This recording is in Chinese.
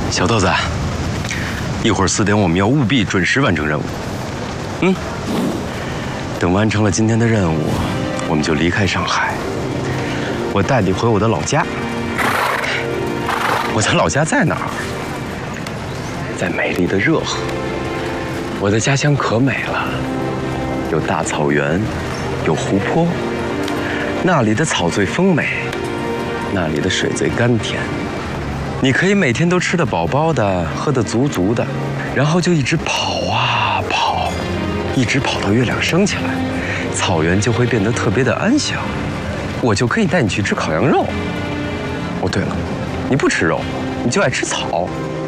小豆子，一会儿4点我们要务必准时完成任务。等完成了今天的任务，我们就离开上海。我带你回我的老家。我的老家在哪儿？在美丽的热河。我的家乡可美了，有大草原，有湖泊，那里的草最丰美，那里的水最甘甜。你可以每天都吃得饱饱的，喝得足足的，然后就一直跑啊跑，一直跑到月亮升起来，草原就会变得特别的安详。我就可以带你去吃烤羊肉。哦，对了，你不吃肉，你就爱吃草。